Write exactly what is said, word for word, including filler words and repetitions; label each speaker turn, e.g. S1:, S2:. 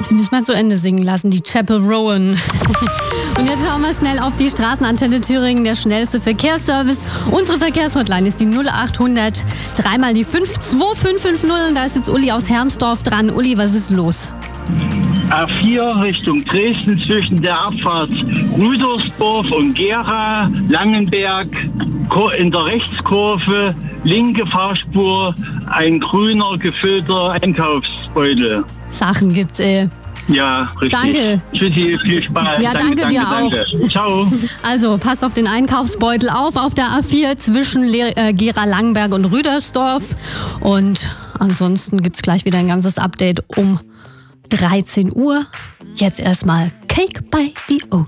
S1: Die müssen wir zu Ende singen lassen, die Chapel Rowan. Und jetzt schauen wir schnell auf die Straßenantenne Thüringen, der schnellste Verkehrsservice. Unsere Verkehrshotline ist die null achthundert, dreimal die fünf zwei fünf fünf null. Und da ist jetzt Uli aus Hermsdorf dran. Uli, was ist los?
S2: A vier Richtung Dresden zwischen der Abfahrt Rüdersdorf und Gera, Langenberg, in der Rechtskurve, linke Fahrspur, ein grüner gefüllter Einkaufsbeutel.
S1: Sachen gibt's, ey.
S2: Ja, richtig.
S1: Danke.
S2: Ich wünsche dir viel Spaß.
S1: Ja, danke,
S2: danke
S1: dir
S2: danke,
S1: auch.
S2: Danke. Ciao.
S1: Also, passt auf den Einkaufsbeutel auf, auf der A vier zwischen Le- äh, Gera, Langenberg und Rüdersdorf. Und ansonsten gibt's gleich wieder ein ganzes Update um dreizehn Uhr. Jetzt erstmal Cake by the O.